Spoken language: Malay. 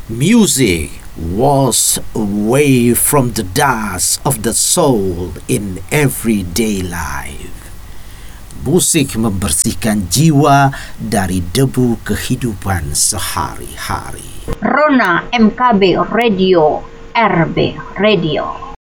Music was away from the dust of the soul in everyday life. Musik membersihkan jiwa dari debu kehidupan sehari-hari. Rona MKB Radio, RB Radio.